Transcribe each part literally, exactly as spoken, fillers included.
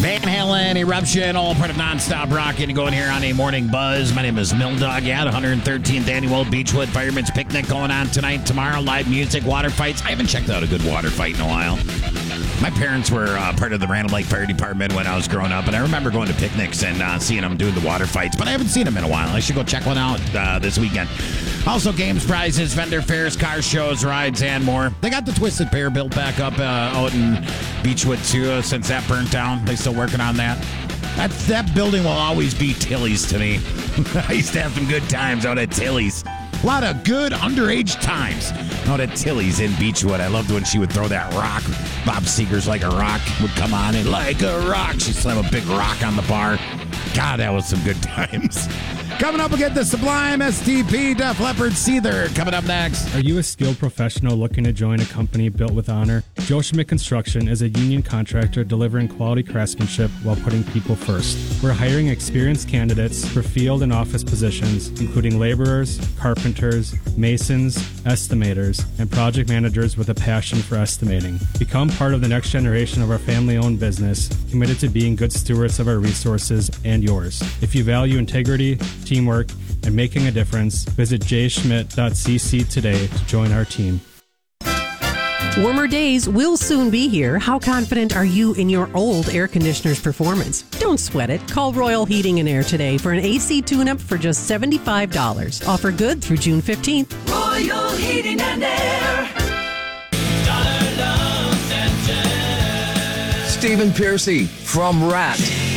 Van Halen, Eruption, all part of nonstop rocking and going here on a morning buzz. My name is Mill Dog. Yeah, the one hundred thirteenth annual Beechwood Fireman's Picnic going on tonight, tomorrow. Live music, water fights. I haven't checked out a good water fight in a while. My parents were uh, part of the Random Lake Fire Department when I was growing up, and I remember going to picnics and uh, seeing them doing the water fights, but I haven't seen them in a while. I should go check one out uh, this weekend. Also, games, prizes, vendor fairs, car shows, rides, and more. They got the Twisted Pair built back up uh, out in Beechwood, too, uh, since that burnt down. They still working on that. That, that building will always be Tilly's to me. I used to have some good times out at Tilly's. A lot of good underage times out at Tilly's in Beechwood. I loved when she would throw that rock. Bob Seger's Like a Rock would come on, and like a rock, she'd slam a big rock on the bar. God, that was some good times. Coming up, we'll get the Sublime, S T P, Def Leppard, Seether. Coming up next. Are you a skilled professional looking to join a company built with honor? Joe Schmidt Construction is a union contractor delivering quality craftsmanship while putting people first. We're hiring experienced candidates for field and office positions, including laborers, carpenters, masons, estimators, and project managers with a passion for estimating. Become part of the next generation of our family-owned business, committed to being good stewards of our resources and yours. If you value integrity, teamwork, and making a difference, visit j schmidt dot c c today to join our team. Warmer days will soon be here. How confident are you in your old air conditioner's performance? Don't sweat it. Call Royal Heating and Air today for an A C tune-up for just seventy-five dollars. Offer good through June fifteenth. Royal Heating and Air. Stephen Piercy from Rat.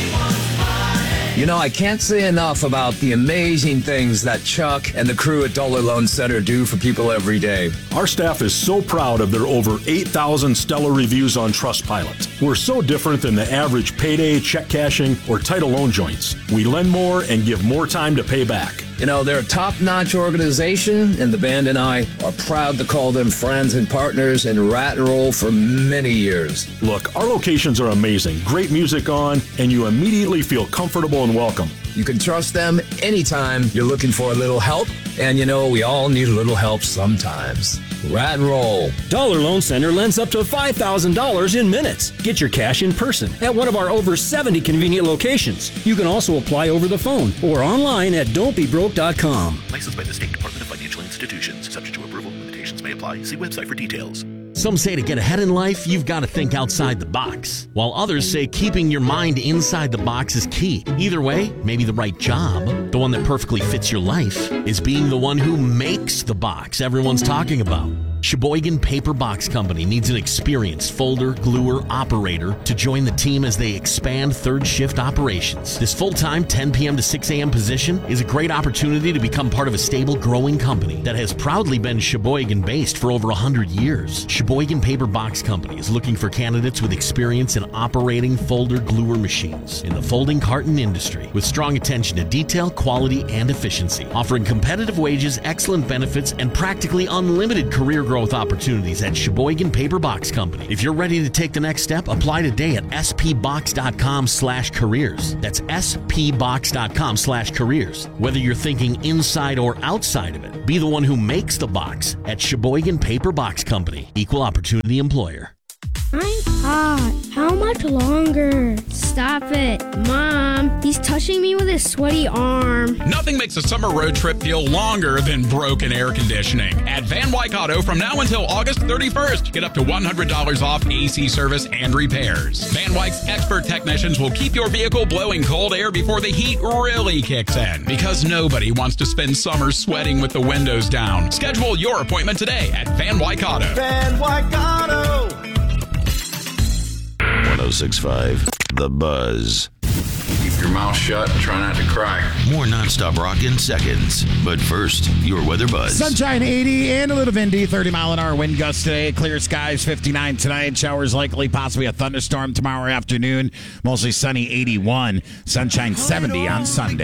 You know, I can't say enough about the amazing things that Chuck and the crew at Dollar Loan Center do for people every day. Our staff is so proud of their over eight thousand stellar reviews on Trustpilot. We're so different than the average payday, check cashing, or title loan joints. We lend more and give more time to pay back. You know, they're a top-notch organization, and the band and I are proud to call them friends and partners in Rat and Roll for many years. Look, our locations are amazing. Great music on, and you immediately feel comfortable and welcome. You can trust them anytime you're looking for a little help, and you know, we all need a little help sometimes. Rat and Roll. Dollar Loan Center lends up to five thousand dollars in minutes. Get your cash in person at one of our over seventy convenient locations. You can also apply over the phone or online at don't be broke dot com. Licensed by the State Department of Financial Institutions. Subject to approval. Limitations may apply. See website for details. Some say to get ahead in life, you've got to think outside the box, while others say keeping your mind inside the box is key. Either way, maybe the right job, the one that perfectly fits your life, is being the one who makes the box everyone's talking about. Sheboygan Paper Box Company needs an experienced folder, gluer, operator to join the team as they expand third shift operations. This full-time ten p.m. to six a.m. position is a great opportunity to become part of a stable, growing company that has proudly been Sheboygan-based for over one hundred years. Sheboygan Paper Box Company is looking for candidates with experience in operating folder gluer machines in the folding carton industry, with strong attention to detail, quality, and efficiency, offering competitive wages, excellent benefits, and practically unlimited career growth opportunities at Sheboygan Paper Box Company. If you're ready to take the next step, apply today at s p box dot com slash careers. That's s p box dot com slash careers. Whether you're thinking inside or outside of it, be the one who makes the box at Sheboygan Paper Box Company. Equal opportunity employer. I'm hot. How much longer? Stop it. Mom, he's touching me with his sweaty arm. Nothing makes a summer road trip feel longer than broken air conditioning. At Van Wyck Auto, from now until August thirty-first, get up to one hundred dollars off A C service and repairs. Van Wyck's expert technicians will keep your vehicle blowing cold air before the heat really kicks in, because nobody wants to spend summer sweating with the windows down. Schedule your appointment today at Van Wyck Auto. Van Wyck Auto. one oh six point five The Buzz. Keep your mouth shut and try not to cry. More nonstop rock in seconds. But first, your weather buzz. Sunshine eighty and a little windy, thirty mile an hour wind gusts today. Clear skies, fifty-nine tonight. Showers likely, possibly a thunderstorm tomorrow afternoon. Mostly sunny, eighty-one. Sunshine seventy on Sunday.